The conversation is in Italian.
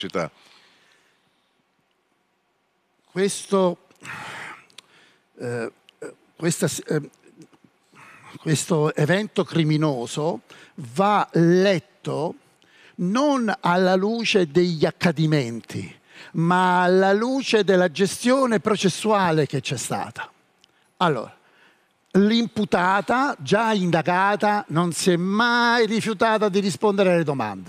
città. Questo evento criminoso va letto non alla luce degli accadimenti, ma alla luce della gestione processuale che c'è stata. Allora, l'imputata, già indagata, non si è mai rifiutata di rispondere alle domande.